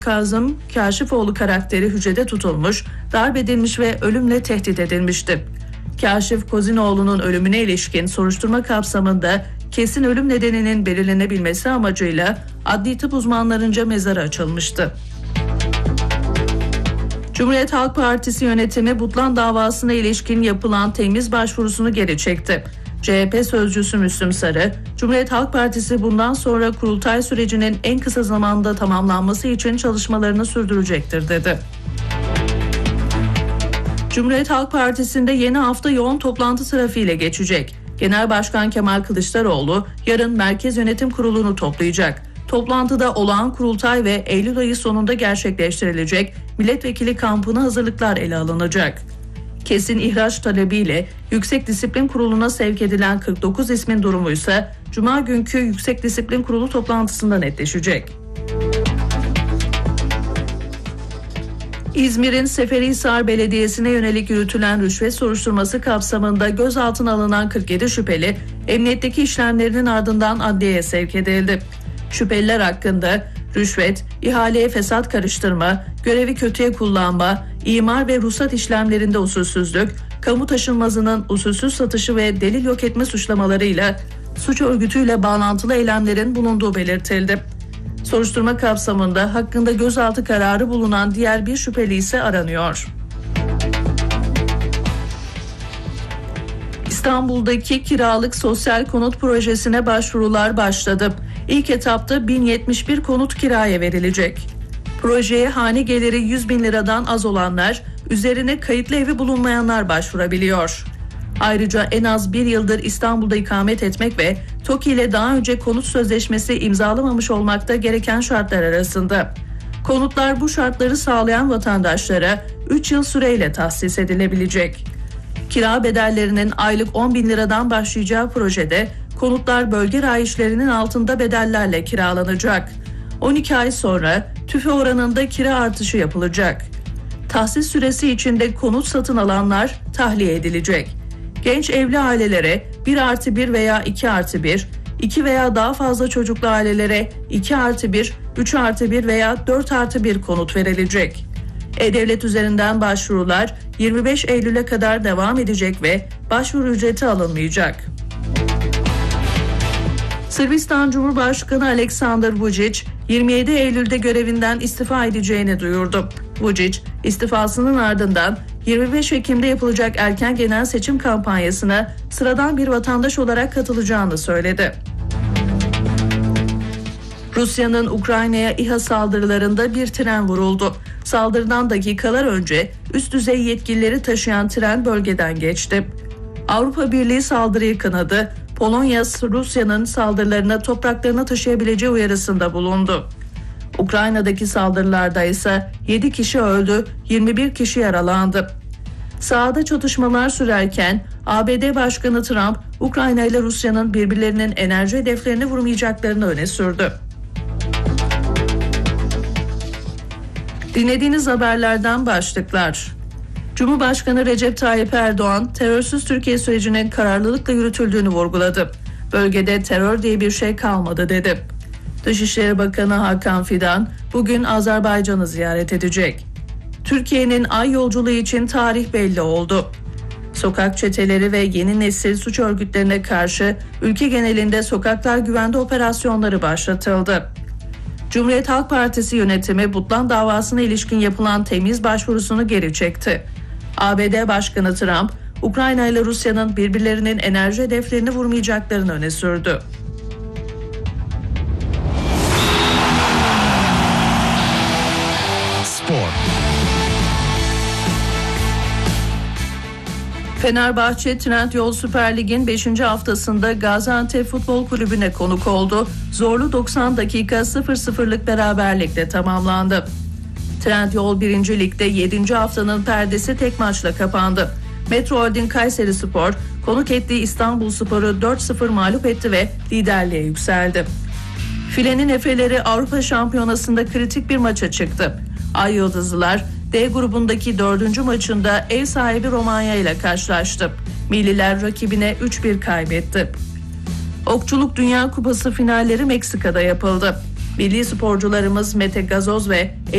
Kazım Kaşifoğlu karakteri hücrede tutulmuş, darp edilmiş ve ölümle tehdit edilmişti. Kaşif Kozinoğlu'nun ölümüne ilişkin soruşturma kapsamında kesin ölüm nedeninin belirlenebilmesi amacıyla adli tıp uzmanlarınca mezarı açılmıştı. Cumhuriyet Halk Partisi yönetimi Butlan davasına ilişkin yapılan temiz başvurusunu geri çekti. CHP sözcüsü Müslüm Sarı, Cumhuriyet Halk Partisi bundan sonra kurultay sürecinin en kısa zamanda tamamlanması için çalışmalarını sürdürecektir dedi. Cumhuriyet Halk Partisi'nde yeni hafta yoğun toplantı trafiğiyle geçecek. Genel Başkan Kemal Kılıçdaroğlu yarın Merkez Yönetim Kurulu'nu toplayacak. Toplantıda olağan kurultay ve Eylül ayı sonunda gerçekleştirilecek milletvekili kampına hazırlıklar ele alınacak. Kesin ihraç talebiyle Yüksek Disiplin Kurulu'na sevk edilen 49 ismin durumu ise Cuma günkü Yüksek Disiplin Kurulu toplantısında netleşecek. İzmir'in Seferihisar Belediyesi'ne yönelik yürütülen rüşvet soruşturması kapsamında gözaltına alınan 47 şüpheli, emniyetteki işlemlerinin ardından adliyeye sevk edildi. Şüpheliler hakkında rüşvet, ihaleye fesat karıştırma, görevi kötüye kullanma, imar ve ruhsat işlemlerinde usulsüzlük, kamu taşınmazının usulsüz satışı ve delil yok etme suçlamalarıyla suç örgütüyle bağlantılı eylemlerin bulunduğu belirtildi. Soruşturma kapsamında hakkında gözaltı kararı bulunan diğer bir şüpheli ise aranıyor. İstanbul'daki kiralık sosyal konut projesine başvurular başladı. İlk etapta 1071 konut kiraya verilecek. Projeye hane geliri 100 bin liradan az olanlar, üzerine kayıtlı evi bulunmayanlar başvurabiliyor. Ayrıca en az bir yıldır İstanbul'da ikamet etmek ve TOKİ ile daha önce konut sözleşmesi imzalamamış olmakta gereken şartlar arasında. Konutlar bu şartları sağlayan vatandaşlara 3 yıl süreyle tahsis edilebilecek. Kira bedellerinin aylık 10 bin liradan başlayacağı projede konutlar bölge rayişlerinin altında bedellerle kiralanacak. 12 ay sonra tüfe oranında kira artışı yapılacak. Tahsis süresi içinde konut satın alanlar tahliye edilecek. Genç evli ailelere 1+1 veya 2+1, 2 veya daha fazla çocuklu ailelere 2+1, 3+1 veya 4+1 konut verilecek. E-Devlet üzerinden başvurular 25 Eylül'e kadar devam edecek ve başvuru ücreti alınmayacak. Sırbistan Cumhurbaşkanı Aleksandar Vučić 27 Eylül'de görevinden istifa edeceğini duyurdu. Vučić, istifasının ardından 25 Ekim'de yapılacak erken genel seçim kampanyasına sıradan bir vatandaş olarak katılacağını söyledi. Rusya'nın Ukrayna'ya İHA saldırılarında bir tren vuruldu. Saldırıdan dakikalar önce üst düzey yetkilileri taşıyan tren bölgeden geçti. Avrupa Birliği saldırıyı kınadı. Polonya, Rusya'nın saldırılarına topraklarına taşıyabileceği uyarısında bulundu. Ukrayna'daki saldırılarda ise 7 kişi öldü, 21 kişi yaralandı. Sahada çatışmalar sürerken ABD Başkanı Trump, Ukrayna ile Rusya'nın birbirlerinin enerji hedeflerini vurmayacaklarını öne sürdü. Dinlediğiniz haberlerden başlıklar. Cumhurbaşkanı Recep Tayyip Erdoğan, terörsüz Türkiye sürecinin kararlılıkla yürütüldüğünü vurguladı. Bölgede terör diye bir şey kalmadı dedi. Dışişleri Bakanı Hakan Fidan bugün Azerbaycan'ı ziyaret edecek. Türkiye'nin ay yolculuğu için tarih belli oldu. Sokak çeteleri ve yeni nesil suç örgütlerine karşı ülke genelinde sokaklar güvende operasyonları başlatıldı. Cumhuriyet Halk Partisi yönetimi Butlan davasına ilişkin yapılan temiz başvurusunu geri çekti. ABD Başkanı Trump, Ukrayna ile Rusya'nın birbirlerinin enerji hedeflerini vurmayacaklarını öne sürdü. Spor. Fenerbahçe Trendyol Süper Lig'in 5. haftasında Gaziantep Futbol Kulübü'ne konuk oldu. Zorlu 90 dakika 0-0'lık beraberlikle tamamlandı. Trendyol 1. Lig'de 7. haftanın perdesi tek maçla kapandı. Metro Holding Kayserispor konuk ettiği İstanbulspor'u 4-0 mağlup etti ve liderliğe yükseldi. Filenin Efeleri Avrupa Şampiyonası'nda kritik bir maça çıktı. Ay Yıldızlılar D grubundaki 4. maçında ev sahibi Romanya ile karşılaştı. Milliler rakibine 3-1 kaybetti. Okçuluk Dünya Kupası finalleri Meksika'da yapıldı. Milli sporcularımız Mete Gazoz ve